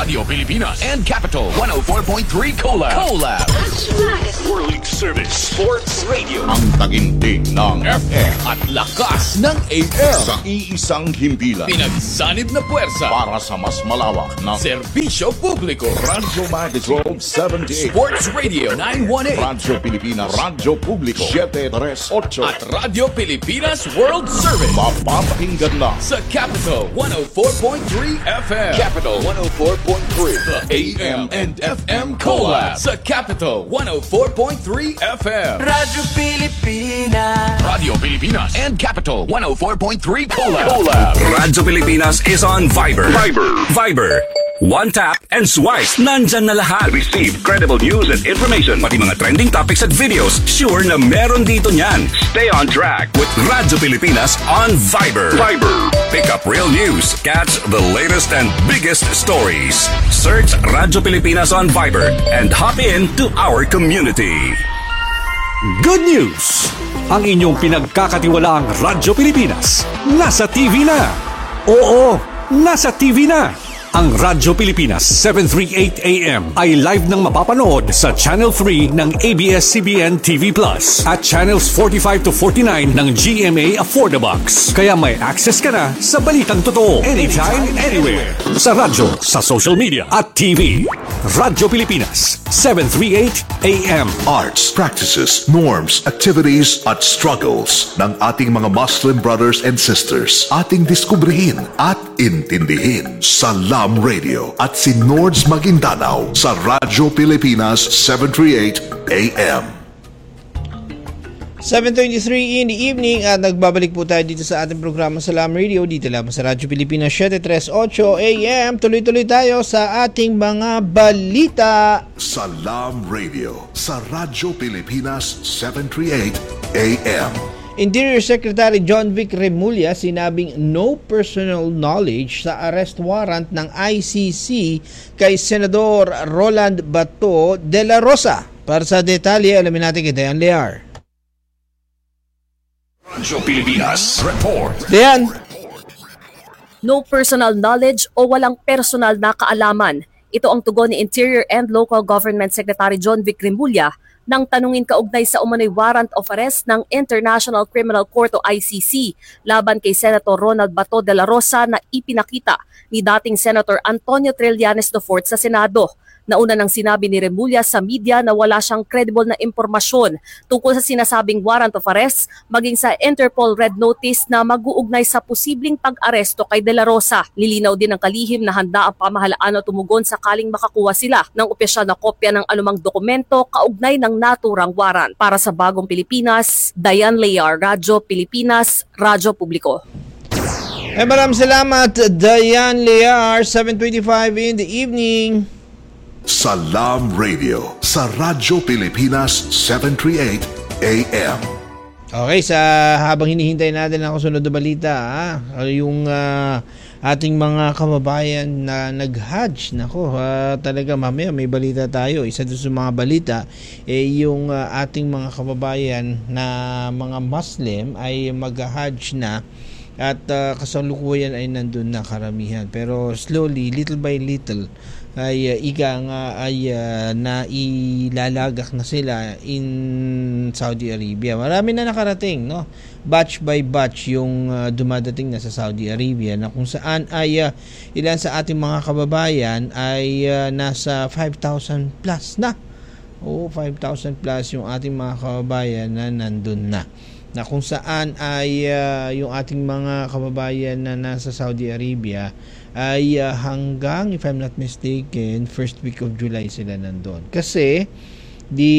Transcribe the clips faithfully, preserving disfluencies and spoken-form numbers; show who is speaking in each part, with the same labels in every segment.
Speaker 1: Radio Pilipinas and Capital one oh four point three Collab. Collab. World Service Sports Radio.
Speaker 2: Ang taginting ng F M
Speaker 1: at lakas ng A M.
Speaker 2: sa iisang himpilan.
Speaker 1: Pinagsanib na puwersa
Speaker 2: Para sa mas malawak na
Speaker 1: serbisyo publiko.
Speaker 2: Radyo Magazine seventy-eight.
Speaker 1: Sports Radio nine one eight
Speaker 2: Radyo Pilipinas, Radyo Publiko seven thirty-eight.
Speaker 1: at Radio Pilipinas World Service
Speaker 2: Mapapakinggan na
Speaker 1: sa Capital one oh four point three F M. Capital one oh four point three. The A M and F M Collab sa Capital one oh four point three F M.
Speaker 3: Radyo Pilipinas.
Speaker 1: Radio Pilipinas and Capital one oh four point three Collab. Collab.
Speaker 4: Radyo Pilipinas is on Viber. Viber. Viber. One tap and swipe. Nandyan na lahat. Receive credible news and information. Pati mga trending topics at videos. Sure na meron dito niyan. Stay on track with Radyo Pilipinas on Viber. Viber. Pick up real news. Catch the latest and biggest stories. Search Radyo Pilipinas on Viber and hop in to our community.
Speaker 5: Good news! Ang inyong pinagkakatiwalaang Radyo Pilipinas nasa T V na. Oo, nasa T V na. Ang Radyo Pilipinas seven thirty-eight A M ay live nang mapapanood sa Channel three ng A B S C B N T V Plus at Channels forty-five to forty-nine ng G M A Affordabox. Kaya may access ka na sa balitang totoo anytime, anywhere. Sa radyo, sa social media at T V. Radyo Pilipinas seven thirty-eight A M.
Speaker 6: Arts, practices, norms, activities at struggles ng ating mga Muslim brothers and sisters. Ating diskubrihin at intindihin. Salam Radio at si Nords Maguindanao sa Radyo Pilipinas seven thirty-eight A M.
Speaker 7: seven twenty-three in the evening at nagbabalik po tayo dito sa ating programa Salam Radio dito lamang sa Radyo Pilipinas seven thirty-eight A M. Tuloy-tuloy tayo sa ating mga balita.
Speaker 6: Salam Radio sa Radyo Pilipinas seven thirty-eight A M.
Speaker 7: Interior Secretary John Vic Remulla sinabing no personal knowledge sa arrest warrant ng I C C kay Senador Roland Bato de la Rosa. Para sa detalye, alamin natin kay Dayan Lear.
Speaker 4: Radyo Pilipinas Report.
Speaker 7: Dayan.
Speaker 8: No personal knowledge o walang personal na kaalaman. Ito ang tugon ni Interior and Local Government Secretary John Vic Remulla nang tanungin kaugnay sa umano'y warrant of arrest ng International Criminal Court o I C C laban kay Senator Ronald Bato de la Rosa na ipinakita ni dating Senator Antonio Trillanes the fourth sa Senado. Nauna nang sinabi ni Remulla sa media na wala siyang credible na impormasyon tungkol sa sinasabing warrant of arrest maging sa Interpol Red Notice na mag-uugnay sa posibleng pag-aresto kay De La Rosa. Lilinaw din ng kalihim na handa ang pamahalaan na tumugon sakaling makakuha sila ng opisyal na kopya ng anumang dokumento kaugnay ng naturang warrant. Para sa Bagong Pilipinas, Dayan Lear, Radyo Pilipinas, Radyo Publiko.
Speaker 7: Eh, maraming salamat, Dayan Lear. seven twenty-five in the evening.
Speaker 6: Salam Radio sa Radyo Pilipinas seven thirty-eight A M.
Speaker 7: Okay, sa habang hinihintay natin ang kasunod na balita, ha? Yung uh, ating mga kababayan na nag-Hajj, nako, uh, talaga mamaya may balita tayo. Isa doon sa mga balita, eh, yung uh, ating mga kababayan na mga Muslim ay mag-Hajj na at uh, kasalukuyan ay nandun na karamihan. Pero slowly, little by little, ay uh, ika nga ay uh, nailalagak na sila in Saudi Arabia. Marami na nakarating, no? Batch by batch yung uh, dumadating na sa Saudi Arabia na kung saan ay uh, ilan sa ating mga kababayan ay uh, nasa five thousand plus na. Oo, five thousand plus yung ating mga kababayan na nandun na. Na kung saan ay uh, yung ating mga kababayan na nasa Saudi Arabia ay uh, hanggang, if I'm not mistaken, first week of July sila nandun. Kasi the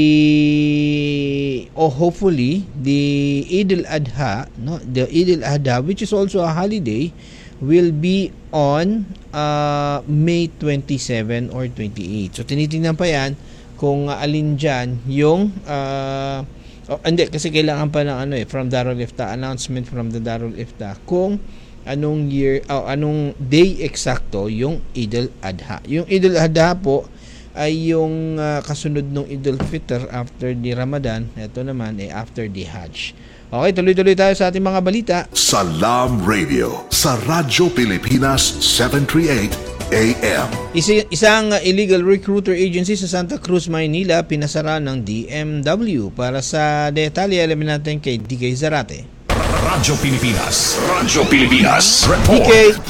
Speaker 7: or hopefully the Eid al-Adha, no, the Eid al-Adha, which is also a holiday, will be on uh, May twenty-seven or twenty-eight. So tinitingnan pa yan kung uh, alin dyan yung uh, oh, hindi, kasi kailangan pa ng ano eh, from Darul Ifta, announcement from the Darul Ifta kung anong year, oh, anong day eksakto yung Eid al-Adha. Yung Eid al-Adha po ay yung uh, kasunod ng Eid al-Fitr after the Ramadan. Ito naman ay eh, after the Hajj. Okay, tuloy-tuloy tayo sa ating mga balita.
Speaker 6: Salam Radio sa Radyo Pilipinas seven thirty-eight A M.
Speaker 7: Isa, isang illegal recruiter agency sa Santa Cruz, Maynila, pinasara ng D M W. Para sa detalye, alamin natin kay D K Zarate.
Speaker 4: Radyo Pilipinas. Radyo Pilipinas.
Speaker 7: D K.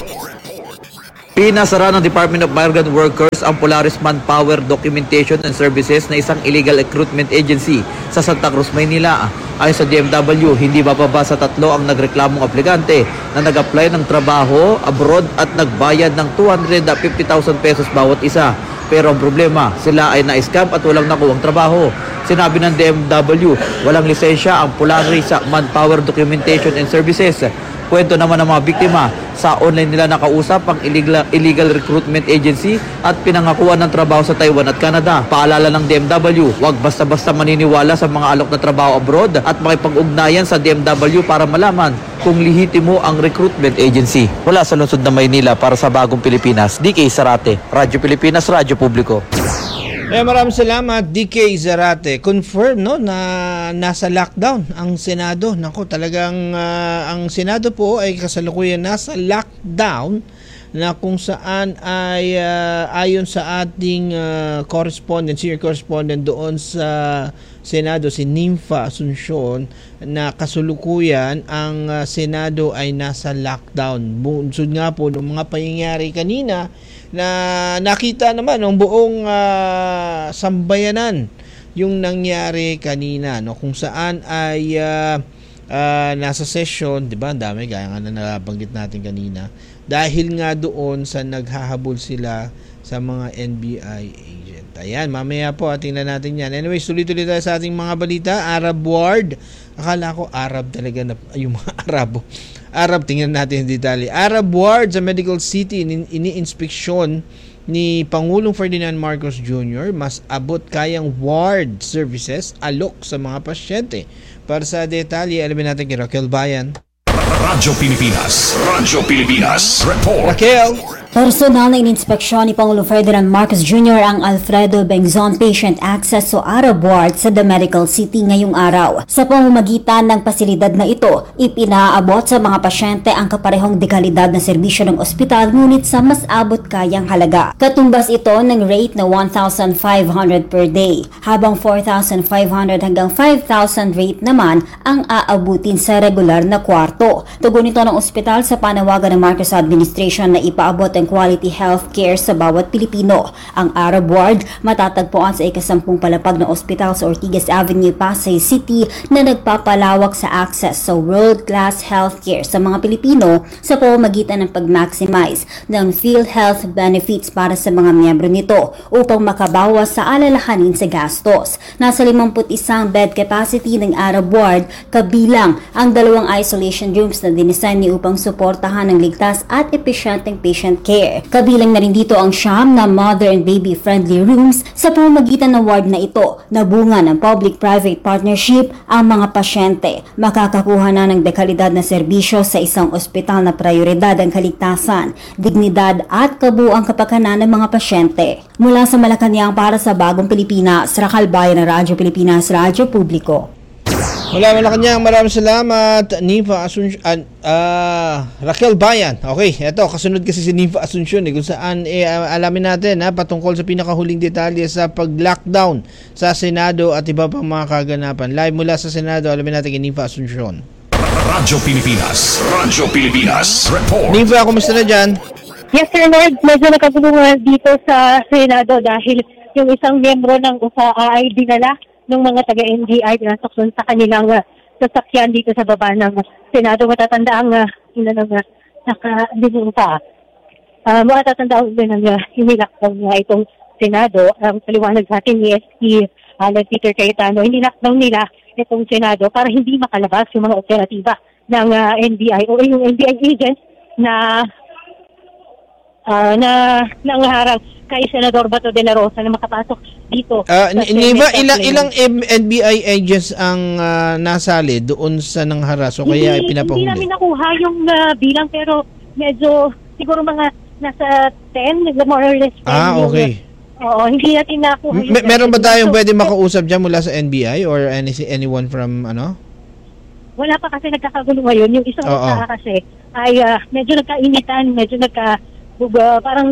Speaker 9: Pinasara ng Department of Migrant Workers ang Polaris Manpower Documentation and Services na isang illegal recruitment agency sa Santa Cruz, Maynila. Ayon sa D M W, hindi bababa sa tatlo ang nagreklamong aplikante na nag-apply ng trabaho abroad at nagbayad ng two hundred fifty thousand pesos bawat isa. Pero ang problema, sila ay na-scam at walang nakuwang trabaho. Sinabi ng D M W, walang lisensya ang Polaris Manpower Documentation and Services. Kwento naman ng mga biktima, sa online nila nakausap ang illegal, illegal recruitment agency at pinangakuan ng trabaho sa Taiwan at Canada. Paalala ng D M W, huwag basta-basta maniniwala sa mga alok na trabaho abroad at makipag-ugnayan sa D M W para malaman kung lihitimo ang recruitment agency. Mula sa lungsod ng Maynila para sa Bagong Pilipinas, D K Zarate, Radyo Pilipinas, Radyo Publiko.
Speaker 7: Eh, maraming salamat, D K Zarate. Confirm, no, na nasa lockdown ang Senado. Naku, talagang uh, ang Senado po ay kasalukuyan nasa lockdown na kung saan ay uh, ayon sa ating uh, correspondent, senior correspondent doon sa Senado, si Nympha Asuncion, na kasulukuyan ang uh, Senado ay nasa lockdown. Bunsod nga po ng mga pangyayari kanina na nakita naman ng buong uh, sambayanan yung nangyari kanina, no, kung saan ay uh, uh, nasa session, 'di ba? Ang dami gaya nga na nabanggit natin kanina dahil nga doon sa naghahabol sila sa mga N B I agent. Ayan, mamaya po tingnan natin yan. Anyway, tuloy-tuloy tayo sa ating mga balita. Arab Ward. Akala ko Arab talaga na yung mga Arabo. Arab, tingnan natin yung detalye. Arab Ward sa Medical City, ini-inspeksyon ni Pangulong Ferdinand Marcos Junior Mas abot kayang ward services alok sa mga pasyente. Para sa detalye, alamin natin kay Raquel Bayan.
Speaker 4: Radyo Pilipinas. Radyo Pilipinas. Report.
Speaker 7: Raquel.
Speaker 10: Personal na ininspeksyon ni Pangulong Ferdinand Marcos Junior ang Alfredo Bengzon Patient Access o Arab Ward sa The Medical City ngayong araw. Sa pamamagitan ng pasilidad na ito, ipinaabot sa mga pasyente ang kaparehong dekalidad na serbisyo ng ospital ngunit sa mas abot kayang halaga. Katumbas ito ng rate na one thousand five hundred per day, habang four thousand five hundred hanggang five thousand rate naman ang aabutin sa regular na kwarto. Tugon ito ng ospital sa panawagan ng Marcos Administration na ipaabot ang quality health care sa bawat Pilipino. Ang Arab Ward matatagpuan sa ikasampung palapag na ospital sa Ortigas Avenue, Pasay City na nagpapalawak sa access sa world-class healthcare sa mga Pilipino sa pamamagitan ng pag-maximize ng PhilHealth benefits para sa mga miyembro nito upang makabawas sa alalahanin sa gastos. Nasa fifty-one bed capacity ng Arab Ward, kabilang ang dalawang isolation rooms na dinisenyo ni upang suportahan ng ligtas at epesyenteng patient care. Kabilang na rin dito ang siyam na mother and baby friendly rooms. Sa pamamagitan ng ward na ito, nabunga ng public-private partnership ang mga pasyente. Makakakuha na ng dekalidad na serbisyo sa isang ospital na prioridad ang kaligtasan, dignidad at kabuuang kapakanan ng mga pasyente. Mula sa Malacanang para sa Bagong Pilipinas, Raquel Bayan ng Radyo Pilipinas, Radyo Publiko.
Speaker 7: Mula Malacanang, maraming salamat, Nympha Asuncion, uh, uh, Raquel Bayan. Okay, eto, kasunod kasi si Nympha Asuncion eh, kung saan eh, alamin natin ha, patungkol sa pinakahuling detalye sa pag-lockdown sa Senado at iba pang mga kaganapan. Live mula sa Senado, alamin natin kay Nympha Asuncion.
Speaker 4: Radyo Pilipinas. Radyo Pilipinas. Report.
Speaker 7: Nympha, kumusta na dyan?
Speaker 11: Yes, Sir Lord, medyo nakabulungan dito sa Senado dahil yung isang miyembro ng U S A ay dinala ng mga taga-N B I pinasok doon sa kanilang uh, sasakyan dito sa baba ng Senado. Matatanda ang uh, ina ng uh, naka-dinong pa. Uh, matatanda ang din ang uh, hinilakdaw nga itong Senado. Ang um, paliwanag sa atin ni S P Alan Peter Cayetano, hinilakdaw nila itong Senado para hindi makalabas yung mga operatiba ng uh, N B I o yung N B I agent na uh, na nangaharang kay Senador Bato de la Rosa na makapasok dito.
Speaker 7: Uh, Nympha, ilang, ilang N B I agents ang uh, nasali doon sa nangharas o kaya
Speaker 11: hindi,
Speaker 7: pinapahuli?
Speaker 11: Hindi namin nakuha yung uh, bilang pero medyo siguro mga nasa ten, more or less ten.
Speaker 7: Ah, okay.
Speaker 11: Yung, oo, hindi natin nakuha.
Speaker 7: M- meron ba tayong so, pwede makausap dyan mula sa N B I or any, anyone from ano?
Speaker 11: Wala pa kasi nagkakagulo ngayon. Yung isang usaha kasi ay uh, medyo nagkainitan, medyo nagka uh, parang uh,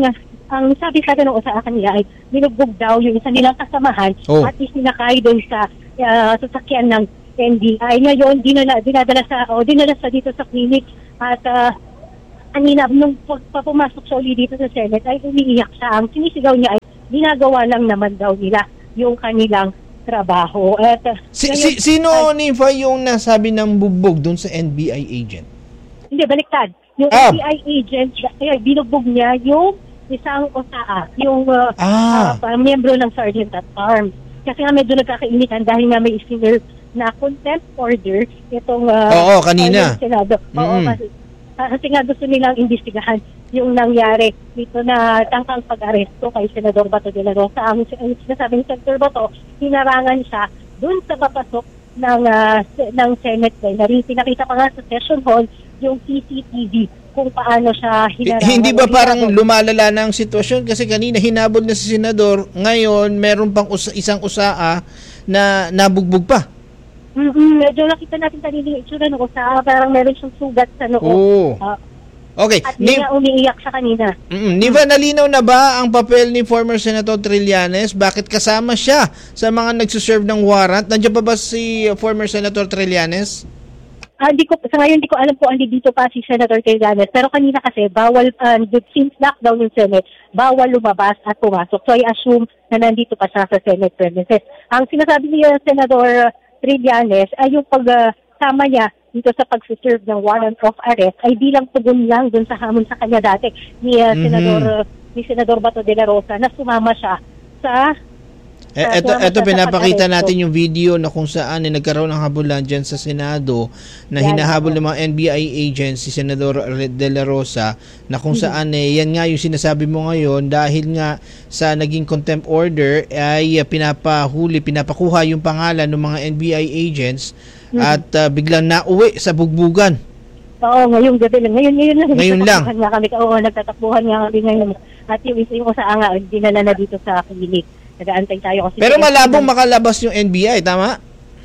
Speaker 11: ang sabi sa ng usa kanila ay binugbog daw yung isa nilang kasamahan
Speaker 7: Oh.
Speaker 11: at isinakay doon sa uh, sasakyan ng N B I. Ngayon, dinala, dinadala sa, o dinala sa dito sa clinic at uh, kanina, nung pagpapumasok siya uli dito sa Senate, ay umiiyak siya. Ang sinisigaw niya ay ginagawa lang naman daw nila yung kanilang trabaho. At, uh,
Speaker 7: Si,
Speaker 11: ngayon,
Speaker 7: si, sino,
Speaker 11: ay,
Speaker 7: Nifa, yung nasabi ng bugbog doon sa N B I agent?
Speaker 11: Hindi, baliktad. Yung
Speaker 7: Ah.
Speaker 11: N B I agent, ay, binugbog niya yung isang O S A A, yung uh,
Speaker 7: Ah.
Speaker 11: uh, miyembro ng Sergeant at Arms. Kasi nga medyo nagkakainitan dahil nga may isinil na contempt order itong uh,
Speaker 7: Oo, kanina.
Speaker 11: uh, Senado. Oo,
Speaker 7: Mm.
Speaker 11: kasi, uh, kasi nga gusto nilang imbestigahan yung nangyari dito na tangkang pag-aresto kay Senador Bato de la Rosa. Ang, ang sinasabi ni Senator Bato, hinarangan siya dun sa papasok ng uh, ng Senate day. Nari, pinakita pa nga sa session hall yung C C T V kung paano siya hinarangan.
Speaker 7: H- hindi ba parang lumalala na ang sitwasyon? Kasi kanina hinabol na si Senador, ngayon meron pang usa- isang usaa na nabugbog pa.
Speaker 11: Mm-mm, medyo nakita natin kanina yung itsura ng usa, parang meron siyang sugat sa noo.
Speaker 7: Oo.
Speaker 11: Ah,
Speaker 7: Okay.
Speaker 11: at
Speaker 7: Ni-
Speaker 11: hindi nga umiiyak siya kanina.
Speaker 7: Mm, Niva, nalinaw na ba ang papel ni former Senator Trillanes? Bakit kasama siya sa mga nagsuserve ng warrant? Nandiyan pa ba si former Senator Trillanes?
Speaker 11: Ah, di ko, sa ngayon, di ko alam po andi dito pa si Senator Trillanes. Pero kanina kasi, bawal, uh, since lockdown yung Senate, bawal lumabas at pumasok. So I assume na nandito pa siya sa Senate premises. Ang sinasabi niya Senator Trillanes ay yung pagsama uh, niya dito sa pag-serve ng warrant of arrest ay bilang tugon lang dun sa hamon sa kanya dati ni uh,
Speaker 7: Mhm.
Speaker 11: Senador uh, ni Senador Bato de la Rosa na sumama siya sa
Speaker 7: Eh,
Speaker 11: Ah,
Speaker 7: eto,
Speaker 11: sumama
Speaker 7: eto
Speaker 11: siya sa
Speaker 7: pinapakita
Speaker 11: pag-aresto.
Speaker 7: natin yung video na kung saan eh, nagkaroon ng habulan dyan sa Senado na
Speaker 11: Yan,
Speaker 7: hinahabol
Speaker 11: oo.
Speaker 7: ng mga N B I agents si Senador De La Rosa na kung
Speaker 11: Mhm.
Speaker 7: saan eh, yan nga yung sinasabi mo ngayon dahil nga sa naging contempt order ay uh, pinapahuli, pinapakuha yung pangalan ng mga N B I agents
Speaker 11: Mhm.
Speaker 7: at uh, biglang nauwi sa bugbugan.
Speaker 11: Oo, ngayong gabi lang. Ngayon, ngayon lang.
Speaker 7: Ngayon lang.
Speaker 11: Nagtatakbuhan nga kami. Oo, nagtatakbuhan nga kami ngayon. At yung isa yung usa nga, dinala na dito sa klinik. Nag-aantay tayo kasi...
Speaker 7: Pero malabong makalabas yung N B I, tama?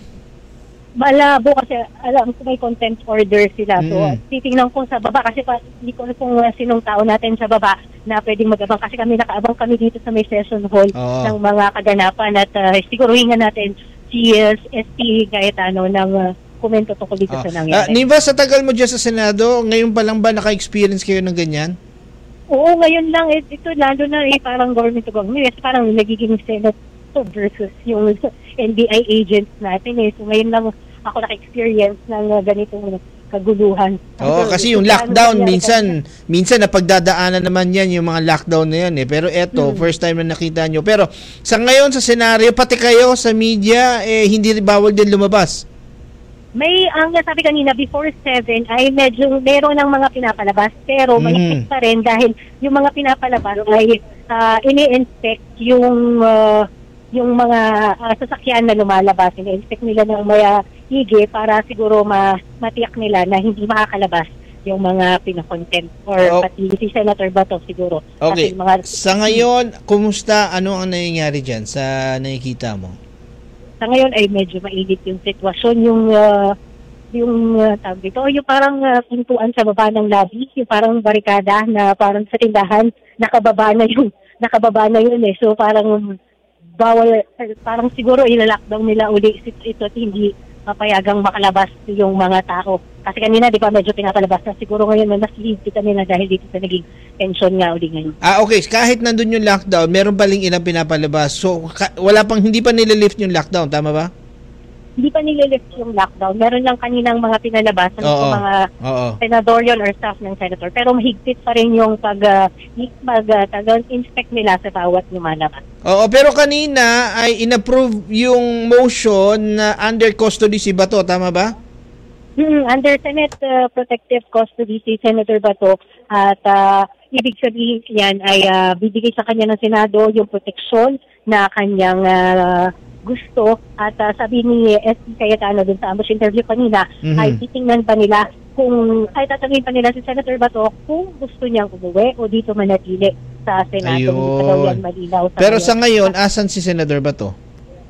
Speaker 11: Malabo kasi alam ko may contempt order sila. So,
Speaker 7: Mm.
Speaker 11: titingnan ko sa baba kasi pa, hindi ko alam kung uh, sinong tao natin sa baba na pwedeng mag-abang kasi kami nakaabang kami dito sa may session hall
Speaker 7: Oo.
Speaker 11: ng mga kaganapan at uh, siguro hinga natin si uh, S P Cayetano ng uh, komento tungkol dito
Speaker 7: Ah.
Speaker 11: sa
Speaker 7: Ah,
Speaker 11: nangyari.
Speaker 7: Niva, sa tagal mo dyan sa Senado, ngayon pa lang ba naka-experience kayo ng ganyan?
Speaker 11: Oo, ngayon lang, eh, ito lalo na eh, parang government to government. Yes, parang nagiging Senate to versus yung N B I agents natin eh. So ngayon lang ako naka-experience ng uh, ganitong kaguluhan.
Speaker 7: Oo,
Speaker 11: So,
Speaker 7: kasi yung
Speaker 11: paano
Speaker 7: lockdown,
Speaker 11: nangyari
Speaker 7: minsan, minsan napagdadaanan naman yan, yung mga lockdown na yan eh. Pero eto,
Speaker 11: Hmm.
Speaker 7: first time na nakita nyo. Pero sa ngayon, sa senaryo, pati kayo sa media, eh, hindi rin bawal din lumabas.
Speaker 11: May, ang nasabi kanina, before seven, ay medyo meron ng mga pinapalabas, pero may
Speaker 7: Mhm.
Speaker 11: pa rin dahil yung mga pinapalabas ay uh, ini-inspect yung uh, yung mga uh, sasakyan na lumalabas. Ini-inspect nila ng maya higi para siguro ma matiyak nila na hindi makakalabas yung mga pinakontempt or
Speaker 7: Oh.
Speaker 11: pati si Senator Bato siguro.
Speaker 7: Okay,
Speaker 11: Kasi mga,
Speaker 7: sa ngayon, kumusta, ano ang nangyayari dyan sa nakikita mo?
Speaker 11: sa ngayon ay medyo mainit yung sitwasyon, yung uh, yung uh, tawag dito, yung parang uh, pintuan sa baba ng lobby, yung parang barikada na parang sa tindahan, nakababa na yung nakababa na yun eh. So parang bawal, parang siguro ilalockdown nila uli ito, ito at hindi papayagang makalabas yung mga tao. Kasi kanina, di ba, medyo pinapalabas na. Siguro ngayon, mas higpit nila dahil dito sa naging tension nga uli ngayon.
Speaker 7: Ah, okay. Kahit nandun yung lockdown, meron pa rin ilang pinapalabas. So, ka- wala pang, hindi pa nililift yung lockdown, tama ba?
Speaker 11: Hindi pa nililift yung lockdown. Meron lang kaninang mga pinalabasan
Speaker 7: Oo.
Speaker 11: ng mga
Speaker 7: Oo.
Speaker 11: senador yun or staff ng senator. Pero mahigpit pa rin yung pag, uh, mag, uh, tagal, inspect nila sa bawat lumalabas.
Speaker 7: Oo, pero kanina ay inapprove yung motion na under custody si Bato, tama ba?
Speaker 11: Hmm, under Senate uh, Protective Custody si Senator Bato at uh, ibig sabihin yan ay uh, bibigay sa kanya ng Senado yung proteksyon na kanyang uh, gusto at uh, sabi ni S P Cayetano dun sa ambush interview kanina
Speaker 7: Mhm.
Speaker 11: ay titingnan pa nila kung ay tatanungin pa nila si Senator Bato kung gusto niyang umuwi o dito manatili sa Senado. Hindi pa daw yan malinaw.
Speaker 7: Pero sa
Speaker 11: ngayon.
Speaker 7: ngayon, asan si Senador Bato?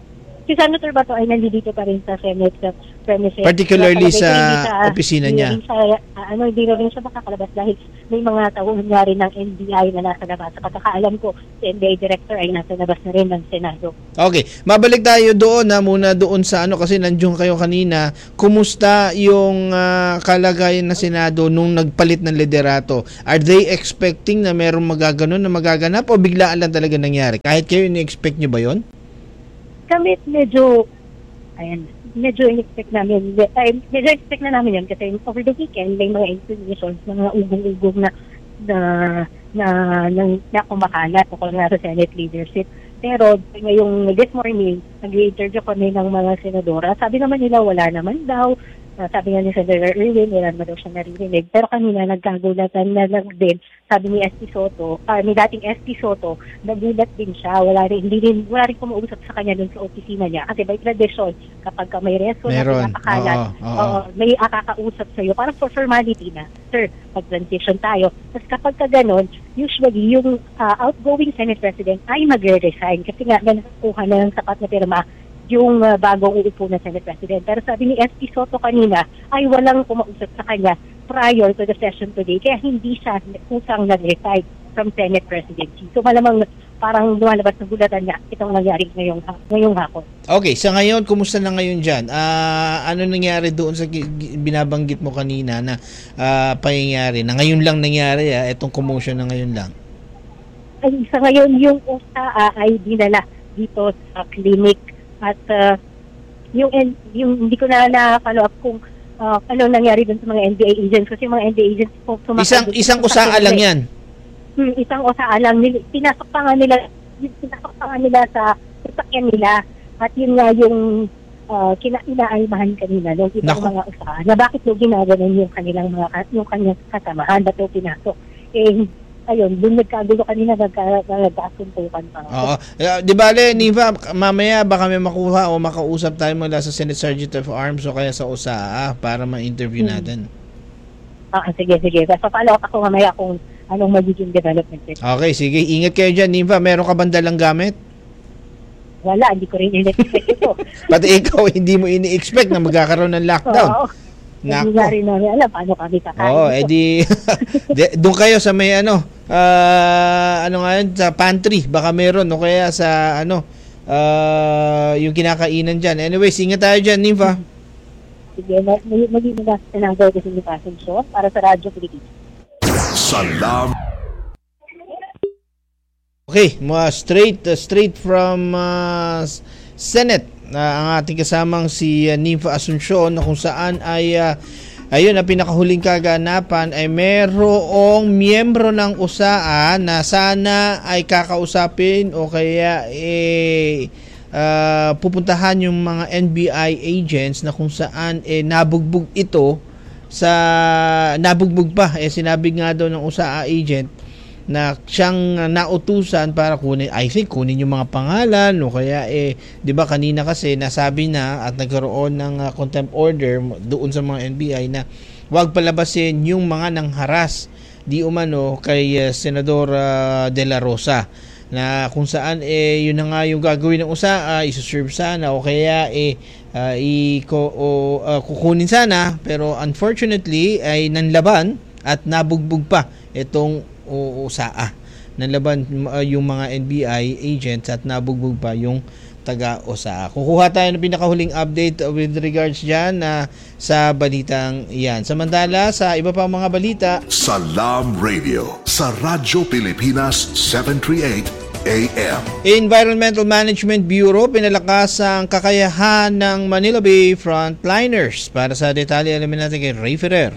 Speaker 11: si Senator Bato ay nandito pa rin sa Senate sa premises.
Speaker 7: Particularly
Speaker 11: Kaya
Speaker 7: sa,
Speaker 11: sa
Speaker 7: opisina
Speaker 11: hindi
Speaker 7: niya.
Speaker 11: rin Sa, uh, ano, hindi na rin siya makakalabas dahil may mga tauhan nga rin ng N B I na nasa labas. Sa pagkakaalam ko, si N B I Director ay nasa labas na rin ng Senado.
Speaker 7: Okay, mabalik tayo doon na muna doon sa ano kasi nandiyon kayo kanina. Kumusta yung uh, kalagayan ng Senado nung nagpalit ng liderato? Are they expecting na merong magaganon na magaganap o biglaan lang talaga nangyari? Kahit kayo ni-expect nyo ba yon?
Speaker 11: Kami medyo, ayan, medyo in-expect namin, ay, medyo expect na namin yun kasi over the weekend may mga informations, mga ugong-ugong na na na, na, na kumakalat o kung nga sa Senate leadership. Pero ngayong this morning, nag-interview kami ng mga senadora. Sabi naman nila wala naman daw. Uh, sabi nga ni Senator Erwin, wala naman daw siya naririnig. Pero kanina nagkagulatan na lang din. Sabi ni S P Soto, uh, ni dating S P Soto, nagulat din siya. Wala rin, hindi rin, wala rin kumausap sa kanya dun sa opisina niya. Kasi by tradition, kapag ka may reso na pinapakalat, uh, may akakausap sa'yo. Parang for formality na, sir, pag-transition tayo. Tapos kapag ka ganon, usually yung uh, outgoing Senate President ay magre-resign. Kasi nga, nakuha na ng sapat na pirma yung uh, bagong uupo na Senate President. Pero sabi ni S P Soto kanina, ay walang kumausap sa kanya prior to the session today. Kaya hindi siya kusang nag-resign from Senate Presidency. So malamang parang lumalabas ng gulatan niya itong nangyari ngayong, ngayong hapon.
Speaker 7: Okay, sa ngayon, kumusta na ngayon dyan? Uh, ano nangyari doon sa binabanggit mo kanina na uh, pangyayari? Na ngayon lang nangyari, uh, itong commotion na ngayon lang?
Speaker 11: Ay, sa ngayon, yung U S A ay dinala dito sa clinic. At uh, yung, yung hindi ko na na-follow up kung uh, ano nangyari dun sa mga N B I agents kasi yung mga N B I agents po
Speaker 7: isang isang usaa lang yan.
Speaker 11: Hmm, isang usaa lang. Pinasok pa nga nila pinasok pa nga nila sa sasakyan nila at yun nga yung uh, kina-inaalmahan kanina ng ibang mga usaa na bakit yung ginaganon yung kanilang mga yung kanyang kasamahan ba't yung pinasok. Eh ayun, doon nagkagulo kanina, nagkasuntukan pa.
Speaker 7: Oo. Uh, di ba, Le, Niva, mamaya baka may makuha o makausap tayo mula sa Senate Sergeant of Arms o kaya sa U S A A para ma-interview hmm. natin.
Speaker 11: Ah, sige, sige. So, follow up ako mamaya kung anong magiging development.
Speaker 7: Okay, sige. Ingat kayo dyan, Niva. Meron ka bang dalang gamit?
Speaker 11: Wala, hindi ko rin in-expect ito.
Speaker 7: Pati ikaw, hindi mo ini-expect na magkakaroon ng lockdown.
Speaker 11: Oo. Hindi nga rin namin alam paano kami kakain.
Speaker 7: Oo, edi doon kayo sa may ano, uh, ano nga yun, sa pantry, baka meron, o kaya sa ano, uh, yung kinakainan dyan. Anyway, ingat tayo dyan, Nympha.
Speaker 11: Sige, magiging na ng Burgess in the Passage Show para sa Radyo Pilipinas.
Speaker 6: Salam.
Speaker 7: Okay, mga straight, uh, straight from uh, Senate. Uh, ang ating kasamang si uh, Nympha Asuncion na kung saan ay uh, ayun, ang pinakahuling kaganapan ay merong miyembro ng U S A A na sana ay kakausapin o kaya eh, uh, pupuntahan yung mga N B I agents na kung saan eh, nabugbog ito sa nabugbog pa eh sinabi nga daw ng U S A A agent na siyang nautusan para kunin, I think kunin yung mga pangalan o kaya eh, di ba kanina kasi nasabi na at nagkaroon ng uh, contempt order doon sa mga N B I na wag palabasin yung mga nangharas di umano kay uh, Senador uh, De La Rosa na kung saan eh yun na nga yung gagawin ng U S A A, isuserve sana o kaya eh uh, iko, o, uh, kukunin sana pero unfortunately ay nanlaban at nabugbog pa itong U S A A. Nanlaban uh, yung mga N B I agents at nabugbog pa yung taga-U S A A. Kukuha tayo ng pinakahuling update with regards dyan uh, sa balitang yan. Samantala, sa iba pang mga balita,
Speaker 6: Salam Radio sa Radyo Pilipinas seven thirty-eight A M.
Speaker 7: Environmental Management Bureau pinalakas ang kakayahan ng Manila Bay frontliners. Para sa detalye, alamin natin kay Ray Ferrer.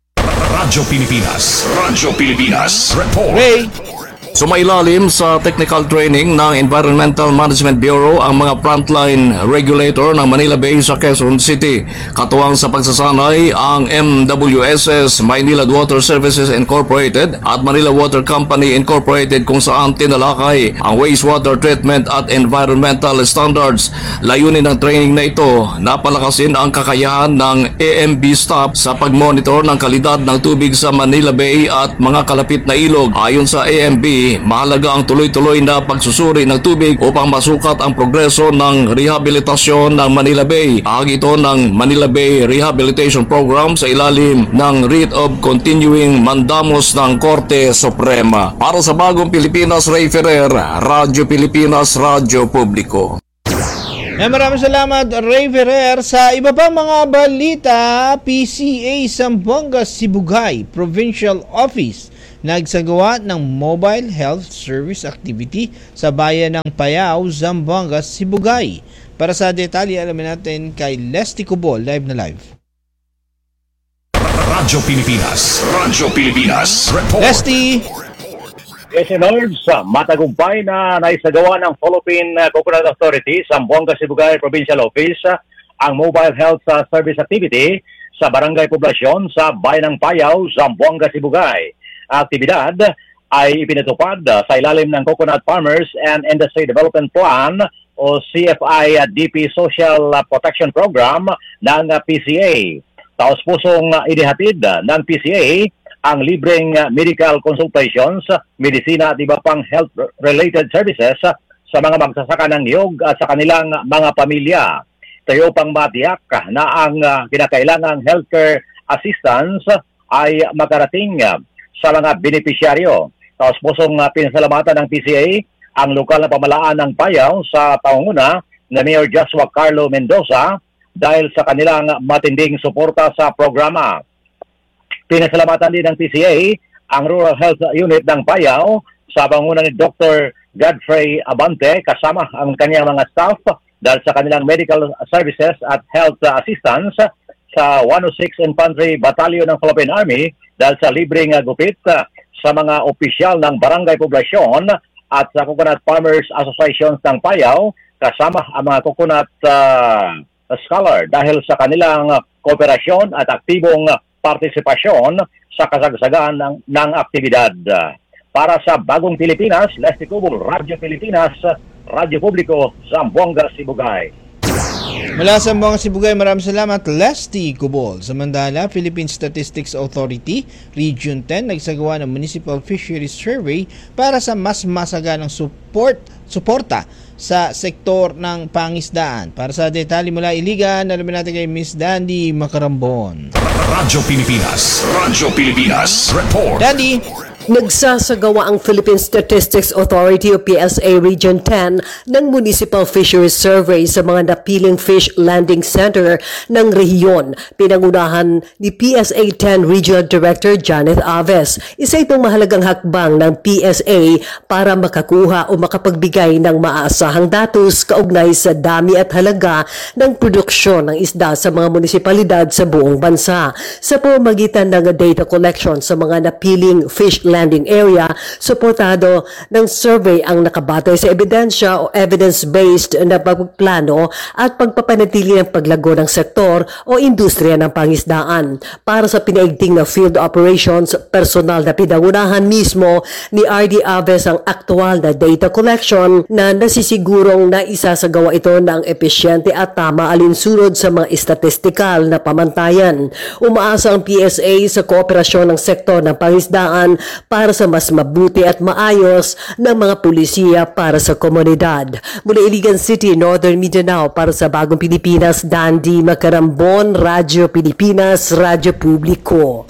Speaker 4: Radyo Pilipinas. Radyo Pilipinas. Report.
Speaker 7: Ray.
Speaker 12: Sumailalim sa technical training ng Environmental Management Bureau ang mga frontline regulator ng Manila Bay sa Quezon City. Katuwang sa pagsasanay ang M W S S Maynilad Water Services Incorporated at Manila Water Company Incorporated kung saan tinalakay ang wastewater treatment at environmental standards. Layunin ng training na ito, napalakasin ang kakayahan ng A M B staff sa pagmonitor ng kalidad ng tubig sa Manila Bay at mga kalapit na ilog. Ayon sa A M B, Samantalahi, mahalaga ang tuloy-tuloy na pagsusuri ng tubig upang masukat ang progreso ng rehabilitasyon ng Manila Bay. Ahag ito ng Manila Bay Rehabilitation Program sa ilalim ng Writ of Continuing Mandamus ng Korte Suprema. Para sa Bagong Pilipinas, Ray Ferrer, Radyo Pilipinas, Radyo Publiko.
Speaker 7: Eh, maraming salamat, Ray Ferrer. Sa iba pang mga balita, P C A Zamboanga Sibugay Provincial Office nagsagawa ng Mobile Health Service Activity sa bayan ng Payao, Zamboanga, Sibugay. Para sa detalye, alamin natin kay Lesty Cubol, live na live.
Speaker 5: Radyo Pilipinas, Radyo Pilipinas, Report.
Speaker 7: Lesty!
Speaker 13: Yes, Lord, sa matagumpay na naisagawa ng Philippine Coconut Authority sa Zamboanga Sibugay Provincial Office ang Mobile Health Service Activity sa Barangay Poblasyon sa Bayan ng Payao, Zamboanga Sibugay. Aktibidad ay ipinatupad sa ilalim ng Coconut Farmers and Industry Development Plan o C F I D P Social Protection Program ng P C A. Taos pusong inihatid ng P C A ang libreng medical consultations, medisina at iba pang health-related services sa mga magsasaka ng niyog at sa kanilang mga pamilya. Tayo pang matiyak na ang kinakailangang healthcare assistance ay makarating sa mga benepisyaryo. Tapos pusong pinasalamatan ng P C A ang lokal na pamalaan ng Payao sa pangunguna na Mayor Joshua Carlo Mendoza dahil sa kanilang matinding suporta sa programa. Pinasalamatan din ng P C A ang Rural Health Unit ng Payao sa pangunguna ni Doctor Godfrey Abante kasama ang kanyang mga staff dahil sa kanilang medical services at health assistance sa one oh six Infantry Battalion ng Philippine Army dahil sa libreng gupit sa mga opisyal ng Barangay Poblasyon at sa Coconut Farmers Associations ng Payao kasama ang mga coconut uh, scholar dahil sa kanilang kooperasyon at aktibong partisipasyon sa kasagsagan ng, ng aktibidad. Para sa Bagong Pilipinas, Lesty Cubol, Radyo Pilipinas, Radyo Publiko, Zamboanga, Sibugay.
Speaker 7: Mula sa Zamboanga, Sibugay, maraming salamat, Lesty Cubol. Samantala, Philippine Statistics Authority, Region ten, nagsagawa ng Municipal Fisheries Survey para sa mas masaganang support, suporta sa sektor ng pangisdaan. Para sa detalye mula Iligan, alamin natin kay Miss Dandy Macarambon.
Speaker 5: Radyo Pilipinas, Radyo Pilipinas, Report.
Speaker 7: Dandy!
Speaker 14: Nagsasagawa ang Philippine Statistics Authority o P S A Region ten ng Municipal Fisheries Survey sa mga napiling fish landing center ng rehiyon. Pinangunahan ni P S A ten Regional Director Janet Aves. Isa itong mahalagang hakbang ng P S A para makakuha o makapagbigay ng maaasahang datos kaugnay sa dami at halaga ng produksyon ng isda sa mga munisipalidad sa buong bansa. Sa pamamagitan ng data collection sa mga napiling fish landing area, suportado ng survey ang nakabatay sa ebidensya o evidence-based na pagplano at pagpapanatili ng paglago ng sektor o industriya ng pangisdaan. Para sa pinaigting na field operations, personal na pinangunahan mismo ni R D Aves ang aktual na data collection na nasisigurong na isasagawa ito ng epesyente at tama alinsunod sa mga estatistikal na pamantayan. Umaasa ang P S A sa kooperasyon ng sektor ng pangisdaan para sa mas mabuti at maayos ng mga pulisiya para sa komunidad. Mula Iligan City, Northern Mindanao, para sa Bagong Pilipinas, Dandy Macarambon, Radyo Pilipinas, Radyo Publiko.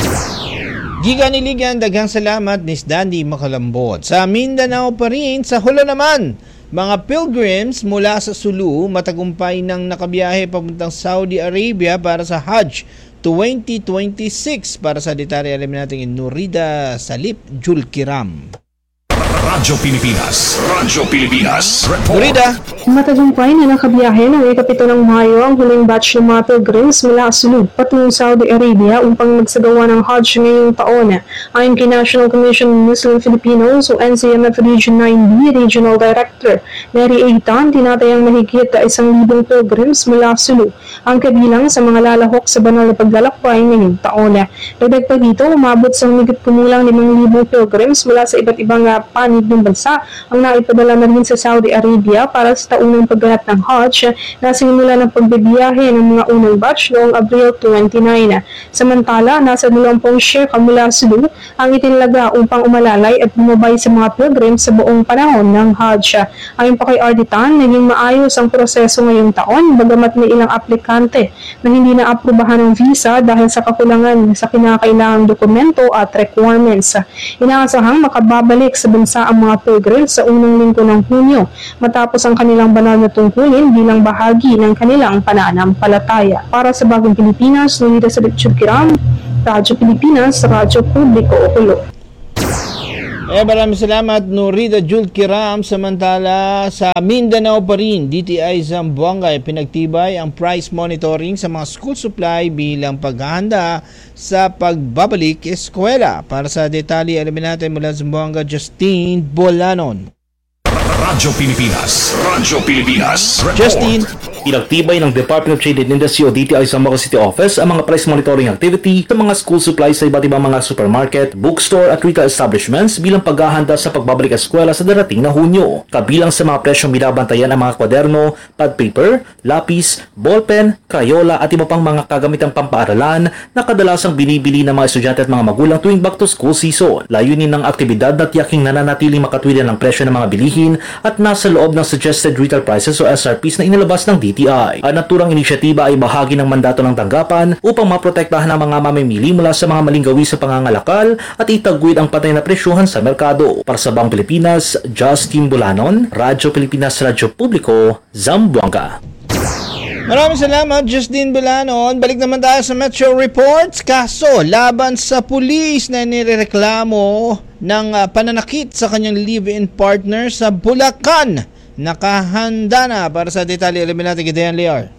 Speaker 7: Gigan Iligan, daghang salamat Miss Dandy Macarambon. Sa Mindanao pa rin, sa Hulo naman, mga pilgrims mula sa Sulu matagumpay nang nakabiyahe papuntang Saudi Arabia para sa Hajj twenty twenty-six. Para sa detalye, alamin natin yung Nurida Salip Julkiram.
Speaker 5: Radyo Pilipinas, Radyo Pilipinas, Report.
Speaker 7: Nurida!
Speaker 15: Matagumpay na nakabiyahe ng ikapito ng Mayo ang huling batch ng mga pilgrims mula Sulub patungong Saudi Arabia upang magsagawa ng Hajj ngayong taon. Ayon kay National Commission of Muslim Filipinos o N C M F Region nine B Regional Director Mary Aitan, tinatayang mahigit isang libong pilgrims mula Sulub ang kabilang sa mga lalahok sa banal na paglalakbay ngayong taon. Dagdag pa dito, umabot sa humigit kumulang limang libong pilgrims mula sa iba't ibang panig ng bansa ang naipadala na rin sa Saudi Arabia para sa sa unang pagganap ng Hajj na sinimula ng pagbibiyahe ng mga unang batch noong Abril twenty-nine. Samantala, nasa dalawampung sheka mula Sulu ang itinalaga upang umalalay at bumabay sa mga pilgrims sa buong panahon ng Hajj. Ayon pa kay Arditan, naging maayos ang proseso ngayong taon bagamat may ilang aplikante na hindi naaprubahan ng visa dahil sa kakulangan sa kinakailangang dokumento at requirements. Inaasahang makababalik sa bansa ang mga pilgrims sa unang linggo ng Hunyo matapos ang kanilang banal na tungkulin bilang bahagi ng kanilang pananampalataya. Para sa Bagong Pilipinas, Nunita sa Litsurkiram, Radyo Pilipinas, Radyo Publiko, Ulo.
Speaker 7: Eh, maraming salamat, Nurida Jul Kiram. Samantala, sa Mindanao pa rin, D T I Zamboanga ay pinagtibay ang price monitoring sa mga school supply bilang paghahanda sa pagbabalik eskwela. Para sa detalye, alamin natin mula Zamboanga, Justine Bolanon.
Speaker 4: Radyo Pilipinas. Radyo Pilipinas. Report.
Speaker 7: Justine.
Speaker 16: Pinagtibay ng Department of Trade and Industry o D T I Zamboanga City Office ang mga price monitoring activity sa mga school supplies sa iba't ibang mga supermarket, bookstore at retail establishments bilang paghahanda sa pagbabalik eskwela sa darating na Hunyo. Kabilang sa mga presyong binabantayan ang mga kwaderno, pad paper, lapis, ballpen, krayola at iba pang mga kagamitang pampaaralan na kadalasang binibili ng mga estudyante at mga magulang tuwing back to school season. Layunin ng aktibidad na tiyaking nananatiling makatwiran ng presyo ng mga bilihin at nasa loob ng suggested retail prices o S R Ps na inilabas ng D T I. Ang naturang inisyatiba ay bahagi ng mandato ng tanggapan upang maprotektahan ang mga mamimili mula sa mga maling gawi sa pangangalakal at itaguyod ang patay na presyuhan sa merkado. Para sa Bang Pilipinas, Justin Bulanon, Radyo Pilipinas, Radyo Publiko, Zamboanga.
Speaker 7: Maraming salamat, Justine Bulanon. Balik naman tayo sa Metro Reports. Kaso laban sa pulis na nirereklamo ng uh, pananakit sa kanyang live-in partner sa Bulacan. Nakahanda na. Para sa detalye, alamin natin kay Dayan Lear.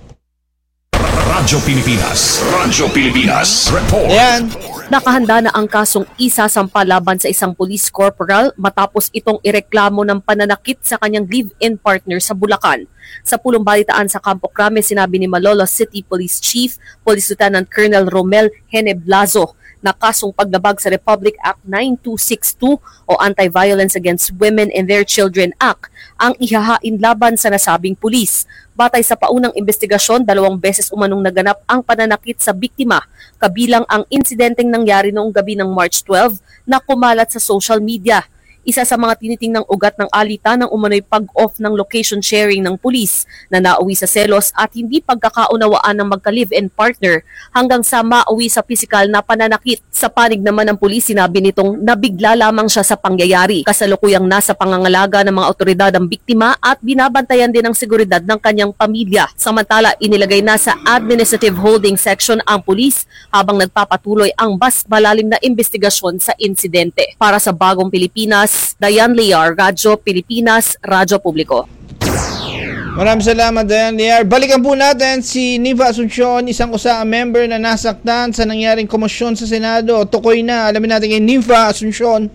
Speaker 4: Radyo Pilipinas. Radyo Pilipinas. Report.
Speaker 7: Dayan.
Speaker 8: Nakahanda na ang kasong isasampa laban sa isang police corporal matapos itong ireklamo ng pananakit sa kanyang live-in partner sa Bulacan. Sa pulong balitaan sa Campo Crame, sinabi ni Malolos City Police Chief, Police Lieutenant Colonel Romel Heneblazo, na kasong paglabag sa Republic Act nine two six two o Anti-Violence Against Women and Their Children Act ang ihahain laban sa nasabing pulis. Batay sa paunang investigasyon, dalawang beses umanong naganap ang pananakit sa biktima, kabilang ang insidenteng nangyari noong gabi ng March twelve na kumalat sa social media. Isa sa mga tinitingnang ugat ng alita ng umano'y pag-off ng location sharing ng pulis na nauwi sa selos at hindi pagkakaunawaan ng magka-live-in partner hanggang sa mauwi sa pisikal na pananakit. Sa panig naman ng pulis, sinabi nitong nabigla lamang siya sa pangyayari. Kasalukuyang nasa pangangalaga ng mga otoridad ang biktima at binabantayan din ang seguridad ng kanyang pamilya. Samantala, inilagay na sa Administrative Holding Section ang pulis habang nagpapatuloy ang mas malalim na investigasyon sa insidente. Para sa Bagong Pilipinas, Dayan Liar, Radyo Pilipinas, Radyo Publiko.
Speaker 7: Maraming salamat, Dayan Liar. Balikan po natin si Niva Asuncion, isang U S A A member na nasaktan sa nangyaring komosyon sa Senado. Tukoy na, alamin natin kay Niva Asuncion.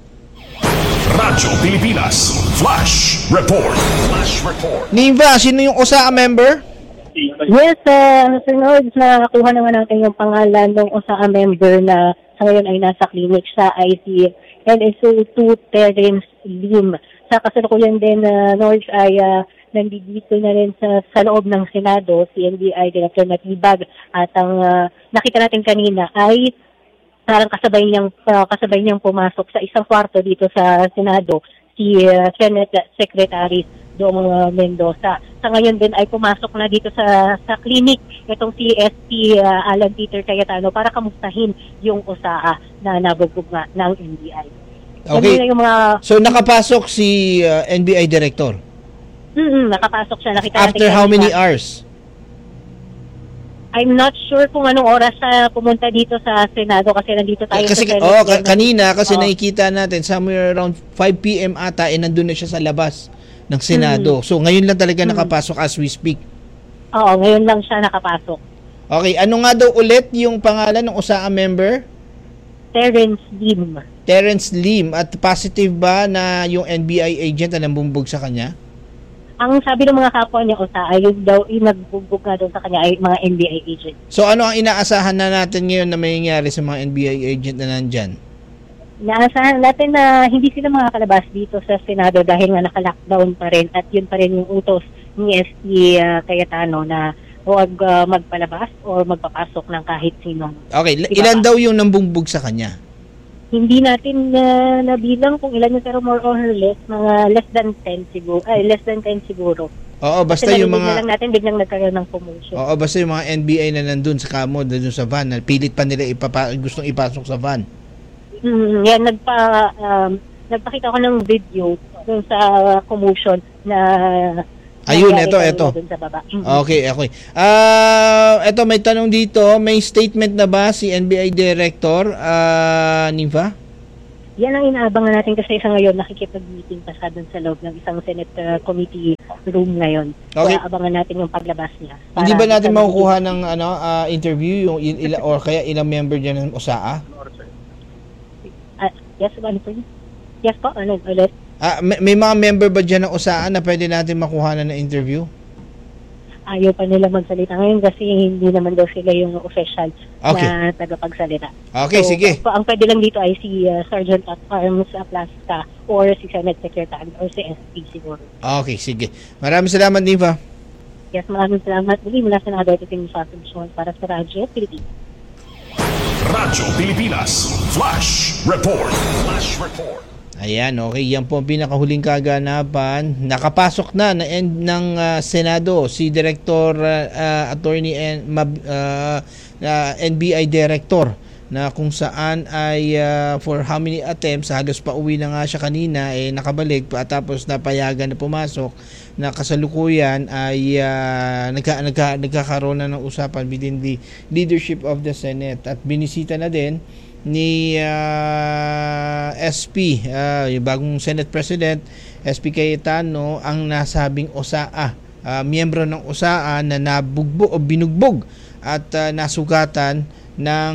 Speaker 4: Radyo Pilipinas, Flash Report. Flash Report.
Speaker 7: Niva, sino yung U S A A member?
Speaker 11: Yes, uh, sunod na nakuha naman natin yung pangalan ng U S A A member na sa ngayon ay nasa clinic sa I C N S O two Terence Lim. Sa kasalukuyan din, uh, Norge ay uh, nandito na rin sa, sa loob ng Senado, si N B I Director Natibag, at ang uh, nakita natin kanina ay parang kasabay niyang, uh, kasabay niyang pumasok sa isang kwarto dito sa Senado, si uh, Senate Secretary Dong uh, Mendoza. Sa ngayon din ay pumasok na dito sa sa clinic itong si S P uh, Alan Peter Cayetano para kamustahin yung U S A A na nabugbog nga ng N B I.
Speaker 7: Okay.
Speaker 11: Yung mga,
Speaker 7: so nakapasok si uh, N B I Director?
Speaker 11: Mm-mm, nakapasok siya. Nakita
Speaker 7: After how many hours?
Speaker 11: I'm not sure kung anong oras sa pumunta dito sa Senado kasi nandito tayo
Speaker 7: kasi,
Speaker 11: sa Senate.
Speaker 7: Oh, ka- kanina kasi
Speaker 11: oh.
Speaker 7: nakikita natin somewhere around five p.m. ata eh nandun na siya sa labas ng Senado. Mm. So ngayon lang talaga mm. nakapasok as we speak.
Speaker 11: Oo, ngayon lang siya nakapasok.
Speaker 7: Okay, ano nga daw ulit yung pangalan ng U S A A member?
Speaker 11: Terence Lim.
Speaker 7: Terence Lim. At positive ba na yung N B I agent na nambumbog sa kanya?
Speaker 11: Ang sabi ng mga kapwa niya U S A A, yung daw yung nagbumbog nga doon sa kanya ay mga N B I agent.
Speaker 7: So ano ang inaasahan na natin ngayon na mayayari sa mga N B I agent na nandyan?
Speaker 11: Naasahan natin na hindi sila makakalabas dito sa Senado dahil nga naka-lockdown pa rin at yun pa rin yung utos ni S P uh, Cayetano na huwag uh, magpalabas o magpapasok ng kahit sino.
Speaker 7: Okay, L- ilan daw yung nambugbog sa kanya?
Speaker 11: Hindi natin uh, nabilang kung ilan yung pero more or less, mga less than ten siguro. Ay, less than ten siguro.
Speaker 7: Oo, basta
Speaker 11: kasi
Speaker 7: yung mga...
Speaker 11: Kasi lang natin, biglang nagkaroon ng commotion.
Speaker 7: Oo, basta yung mga N B I na nandun sa kamo, nandun sa van, pilit pa nila ipapa, gustong ipasok sa van.
Speaker 11: Mm, yan, nagpa, um, nagpakita ko ng video dun sa commotion na...
Speaker 7: Ayun, ito, ito. Okay, okay. Ah, uh, ito may tanong dito, may statement na ba si N B I Director uh, Niva?
Speaker 11: Yan ang inaabangan natin kasi sa ngayon nakikipag-meeting pa siya dun sa loob ng isang Senate uh, committee room ngayon.
Speaker 7: Okay.
Speaker 11: So, abangan natin yung paglabas niya.
Speaker 7: Hindi ba natin makukuha ng ano uh, interview yung il- ila, or kaya ilang member diyan ng U S A A?
Speaker 11: Uh, yes, ano po yun? Yes po, ano ulit?
Speaker 7: Ah, may, may mga member ba dyan ng U S A A na pwede natin makuha na ng interview?
Speaker 11: Ayaw pa nila magsalita ngayon kasi hindi naman daw sila yung official
Speaker 7: okay.
Speaker 11: na tagapagsalita.
Speaker 7: Okay,
Speaker 11: so,
Speaker 7: sige.
Speaker 11: So, ang pwede lang dito ay si uh, Sergeant at Arms Aplasca or si Senate Secretary or si S P siguro.
Speaker 7: Okay, sige. Maraming salamat, Niva.
Speaker 11: Yes, maraming salamat. Muli mula sa Senador Titing Fashion para sa Radyo Pilipinas.
Speaker 1: Radyo Pilipinas Flash Report. Flash Report.
Speaker 7: Ayan, okay. Yan po ang pinakahuling kaganapan. Nakapasok na na end ng uh, Senado si Director uh, uh, Attorney N, uh, uh, N B I Director na kung saan ay uh, for how many attempts, halos pa uwi na nga siya kanina, eh nakabalik pa tapos napayagan na pumasok, na kasalukuyan ay uh, nagka, nagka, nagkakaroon na ng usapan within the leadership of the Senate at binisita na din ni uh, S P, uh, yung bagong Senate President S P Cayetano ang nasabing U S A A, uh, miyembro ng U S A A na nabugbog o binugbog at uh, nasugatan ng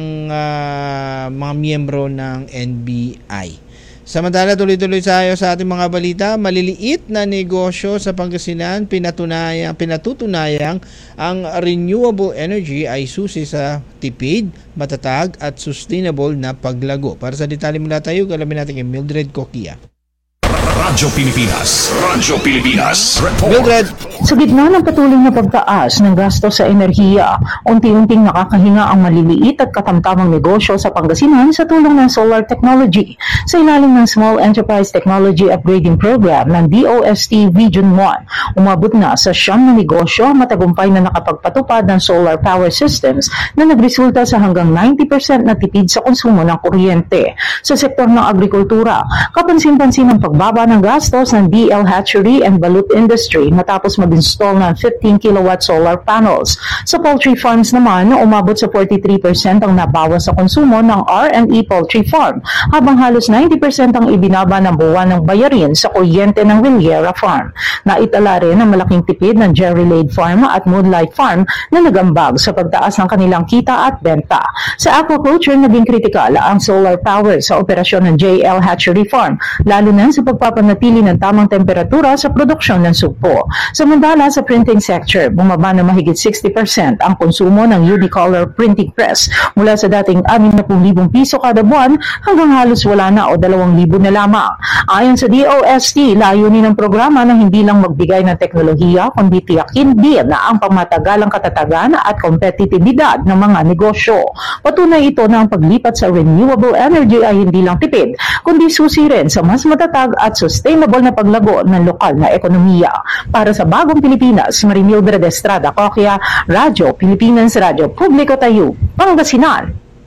Speaker 7: uh, mga miyembro ng N B I. Samantala, tuloy-tuloy tayo sa ating mga balita. Maliliit na negosyo sa Pangasinan, pinatunayang, pinatutunayang ang renewable energy ay susi sa tipid, matatag at sustainable na paglago. Para sa detalye mula tayo, alamin natin kay Mildred Coquia.
Speaker 1: Radyo Pilipinas. Radyo Pilipinas. Report.
Speaker 7: Mildred.
Speaker 17: Sa gitna ng patuloy na pagtaas ng gasto sa enerhiya, unti-unting nakakahinga ang maliliit at katamtamang negosyo sa Pangasinan sa tulong ng solar technology. Sa ilalim ng Small Enterprise Technology Upgrading Program ng D O S T Region one, umabot na sa siyam na negosyo matagumpay na nakapagpatupad ng solar power systems na nagresulta sa hanggang ninety percent na tipid sa konsumo ng kuryente. Sa sektor ng agrikultura, kapansin-pansin ang pagbaba ng gastos ng D L Hatchery and Balut Industry matapos mag-install ng fifteen kilowatt solar panels. Sa poultry farms naman, umabot sa forty-three percent ang nabawas sa konsumo ng R and E Poultry Farm, habang halos ninety percent ang ibinaba ng buwan ng bayarin sa kuryente ng Villera Farm. Naitala rin ang malaking tipid ng Jerry Lade Farm at Moonlight Farm na nagambag sa pagtaas ng kanilang kita at benta. Sa aquaculture, naging kritikal ang solar power sa operasyon ng J L Hatchery Farm, lalo na sa pagpapanatili ng tamang temperatura sa produksyon ng sugpo. Samantala, sa printing sector, bumaba na mahigit sixty percent ang konsumo ng Unicolor printing press mula sa dating anim na libong piso kada buwan hanggang halos wala na o dalawang libo na lamang. Ayon sa D O S T, layunin ng programa na hindi lang magbigay ng teknolohiya kundi tiyakin din na ang pangmatagalang katatagan at kompetitibidad ng mga negosyo. Patunay ito na ang paglipat sa renewable energy ay hindi lang tipid kundi susi rin sa mas matatag at sustainable na paglago ng lokal na ekonomiya. Para sa Bagong Pilipinas, Marimildred Estrada Coquia, Radyo Pilipinas, Radyo Publiko Tayo, Pangasinan.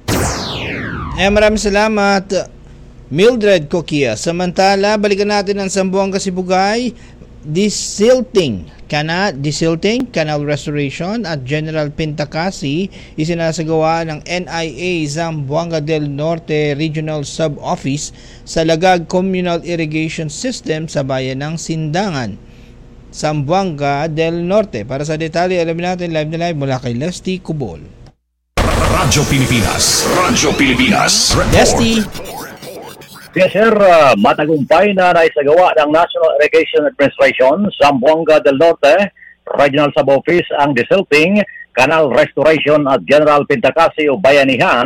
Speaker 7: Eh, maraming salamat, Mildred Coquia. Samantala, balikan natin ang Zamboanga Sibugay. Desilting, kana, desilting, canal restoration at General Pintacasi isinasagawa ng N I A Zamboanga del Norte Regional Sub-Office sa Lagag Communal Irrigation System sa bayan ng Sindangan, Zamboanga del Norte. Para sa detalye, alamin natin live na live mula kay Lesty Cubol.
Speaker 1: Radyo Pilipinas. Radyo Pilipinas.
Speaker 7: Lesty.
Speaker 13: Yes, sir. Uh, matagumpay na naisagawa ng National Irrigation Administration Zamboanga del Norte Regional Sub-Office ang desilting, canal restoration at General Pintacasi o bayanihan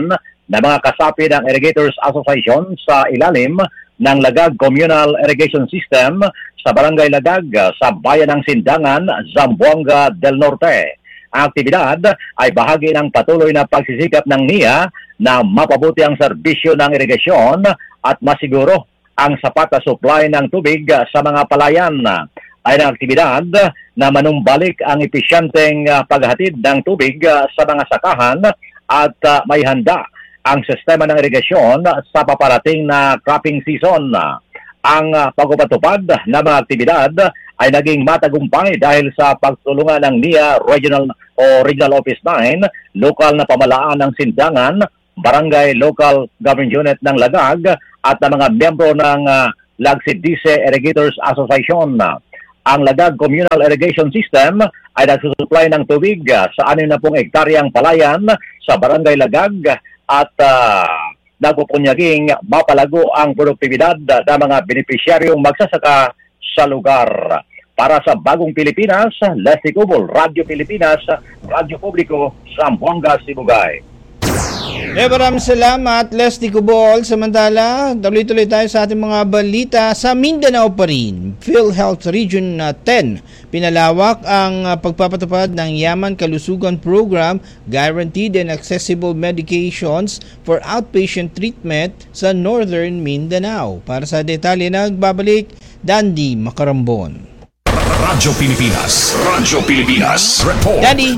Speaker 13: na mga kasapi ng Irrigators Association sa ilalim ng Lagag Communal Irrigation System sa Barangay Lagag sa Bayan ng Sindangan, Zamboanga del Norte. Ang aktibidad ay bahagi ng patuloy na pagsisikap ng N I A na mapabuti ang serbisyo ng irigasyon at masiguro ang sapat na supply ng tubig sa mga palayan. Ay ng aktibidad na manumbalik ang episyenteng paghatid ng tubig sa mga sakahan at uh, may handa ang sistema ng irigasyon sa paparating na cropping season. Ang uh, pagpapatupad na mga aktibidad ay naging matagumpay dahil sa pagtulungan ng N I A Regional o Regional Office nine, lokal na pamalaan ng Sindangan, Barangay Local Government Unit ng Lagag at ng mga miyembro ng uh, Lagsidice Irrigators Association. Ang Lagag Communal Irrigation System ay nagsusupply ng tubig sa anim na pung hektaryang palayan sa Barangay Lagag at uh, nagpupunyaging mapalago ang produktibidad ng mga benepisyaryong magsasaka sa lugar. Para sa Bagong Pilipinas, Leslie Cubol, Radyo Pilipinas, Radyo Publiko, Zamboanga, Sibugay.
Speaker 7: Eh, maraming salamat, Leslie Cubol. Samantala, tuloy-tuloy tayo sa ating mga balita sa Mindanao pa rin. PhilHealth Region ten, pinalawak ang pagpapatupad ng Yaman Kalusugan Program, Guaranteed and Accessible Medications for Outpatient Treatment sa Northern Mindanao. Para sa detalye, nagbabalik Dandy Macarambon.
Speaker 4: Radyo Pilipinas. Radyo Pilipinas. Report.
Speaker 7: Dandy.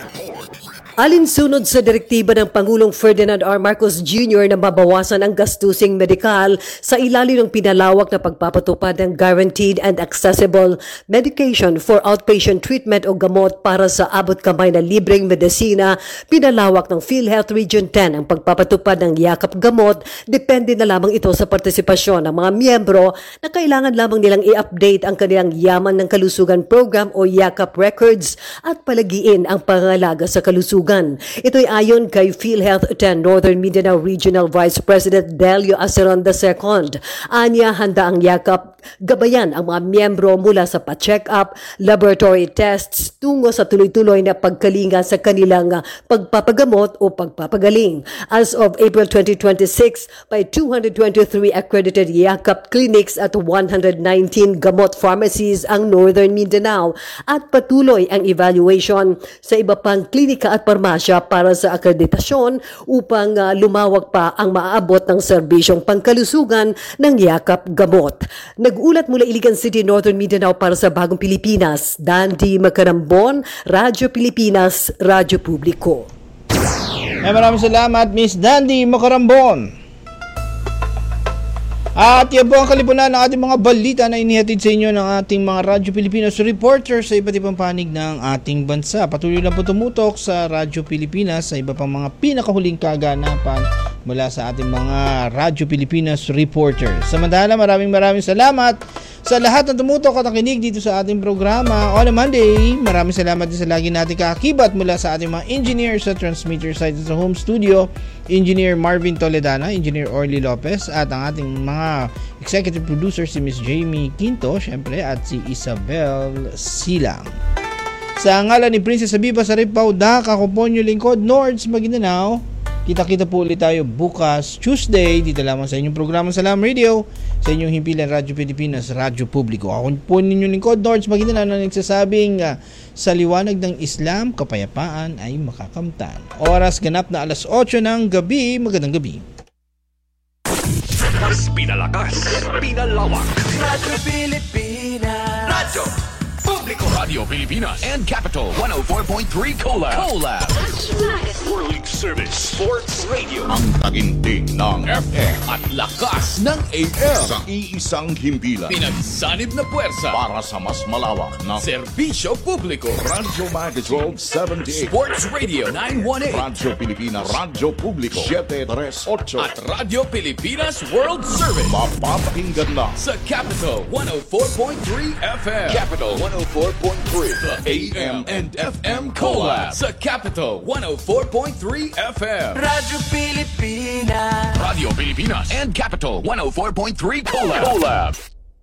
Speaker 14: Alinsunod sa direktiba ng Pangulong Ferdinand R. Marcos Junior na mabawasan ang gastusing medikal sa ilalim ng pinalawak na pagpapatupad ng Guaranteed and Accessible Medication for Outpatient Treatment o gamot para sa abot kamay na libreng medisina, pinalawak ng PhilHealth Region ten ang pagpapatupad ng yakap gamot. Depende na lamang ito sa partisipasyon ng mga miyembro na kailangan lamang nilang i-update ang kanilang Yaman ng Kalusugan Program o yakap records at palagiin ang pangalaga sa kalusugan. Ito'y ayon kay PhilHealth ten Northern Mindanao Regional Vice President Delio Aceron the second. Anya, handa ang yakap gabayan ang mga miyembro mula sa pa-check-up, laboratory tests tungo sa tuloy-tuloy na pagkalinga sa kanilang pagpapagamot o pagpapagaling. As of April twenty twenty-six, by two hundred twenty-three accredited yakap clinics at one hundred nineteen gamot pharmacies ang Northern Mindanao at patuloy ang evaluation sa iba pang klinika at parmasya para sa akreditasyon upang uh, lumawak pa ang maaabot ng serbisyong pangkalusugan ng yakap gamot. Nag-ulat mula Iligan City, Northern Mindanao para sa Bagong Pilipinas, Dandy Macarambon, Radyo Pilipinas, Radyo Publiko.
Speaker 7: Eh, maraming salamat, Miss Dandy Macarambon. At yan po ang kalipunan ng ating mga balita na inihatid sa inyo ng ating mga Radyo Pilipinas reporters sa iba't ibang panig ng ating bansa. Patuloy lang po tumutok sa Radyo Pilipinas sa iba pang mga pinakahuling kaganapan mula sa ating mga Radyo Pilipinas reporters. Samantala, maraming maraming salamat sa lahat ng tumutok at nakinig dito sa ating programa on a Monday. Maraming salamat din sa lagi nating kaakibat mula sa ating mga engineers sa transmitter site sa home studio, Engineer Marvin Toledana, Engineer Orly Lopez, at ang ating mga executive producer si Miss Jamie Quinto, syempre, at si Isabel Silang. Sa ngalan ni Princess Abiba Saripao, Dak, ako po nyo lingkod, Nords Maguindanao. Kita-kita po ulit tayo bukas Tuesday dito lamang sa inyong programa Salam Radio sa inyong himpilan Radyo Pilipinas, Radyo Publiko. Ako po ninyong lingkod, Nords Maguindanao, na nagsasabing uh, sa liwanag ng Islam, kapayapaan ay makakamtan. Oras ganap na alas otso ng gabi. Magandang gabi.
Speaker 4: Pinalakas, pinalawak.
Speaker 3: Radyo Pilipinas. Radyo Publiko.
Speaker 1: Radio Pilipinas and Capital one oh four point three Collab. Collab.
Speaker 4: World Service Sports Radio.
Speaker 2: Ang taginting ng
Speaker 1: F M at lakas ng A M.
Speaker 2: Sa iisang himpilan.
Speaker 1: Pinagsanib na puwersa
Speaker 2: Para sa mas malawak na
Speaker 1: serbisyo publiko.
Speaker 2: Radyo Magazine seventy-eight.
Speaker 1: Sports Radio nine one eight.
Speaker 2: Radyo Pilipinas, Radyo Publiko seven three eight.
Speaker 1: At Radio Pilipinas World Service.
Speaker 2: Mapapakinggan na
Speaker 1: sa Capital one oh four point three F M. Capital one oh four point three. The A M and F M Collab sa Capital one oh four point three F M.
Speaker 3: Radyo Pilipinas.
Speaker 1: Radio Pilipinas and Capital one oh four point three Collab. Collab.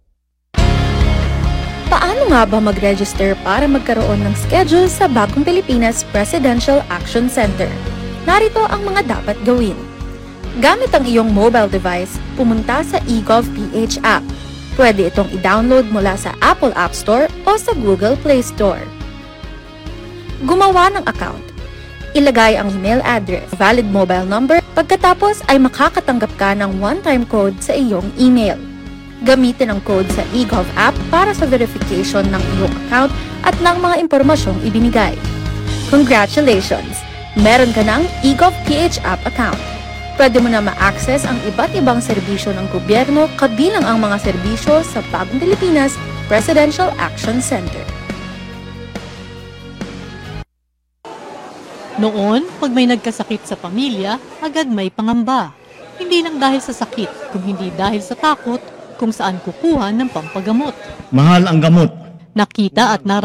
Speaker 18: Paano nga ba mag-register para magkaroon ng schedule sa Bagong Pilipinas Presidential Action Center? Narito ang mga dapat gawin. Gamit ang iyong mobile device, pumunta sa eGovPH app. Pwede itong i-download mula sa Apple App Store o sa Google Play Store. Gumawa ng account. Ilagay ang email address, valid mobile number, pagkatapos ay makakatanggap ka ng one-time code sa iyong email. Gamitin ang code sa eGov app para sa verification ng iyong account at ng mga impormasyong ibinigay. Congratulations! Meron ka ng eGovPH app account. Pwede mo na ma-access ang iba't ibang serbisyo ng gobyerno kabilang ang mga serbisyo sa Bagong Pilipinas Presidential Action Center.
Speaker 19: Noon, pag may nagkasakit sa pamilya, agad may pangamba. Hindi lang dahil sa sakit, kung hindi dahil sa takot kung saan kukuha ng pampagamot.
Speaker 20: Mahal ang gamot.
Speaker 19: Nakita at nararamdaman